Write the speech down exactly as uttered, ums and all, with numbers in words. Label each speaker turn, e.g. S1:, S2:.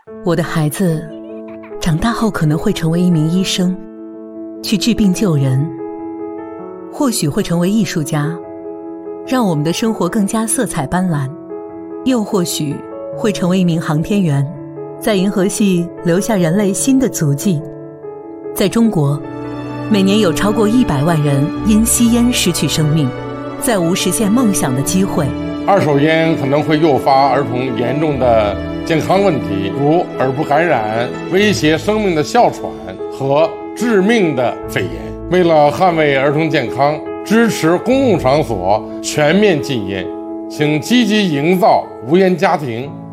S1: 我的孩子长大后可能会成为一名医生，去治病救人，或许会成为艺术家，让我们的生活更加色彩斑斓，又或许会成为一名航天员，在银河系留下人类新的足迹。在中国，每年有超过一百万人因吸烟失去生命，再无实现梦想的机会。
S2: 二手烟可能会诱发儿童严重的健康问题，如耳部感染、威胁生命的哮喘和致命的肺炎。为了捍卫儿童健康，支持公共场所全面禁烟，请积极营造无烟家庭。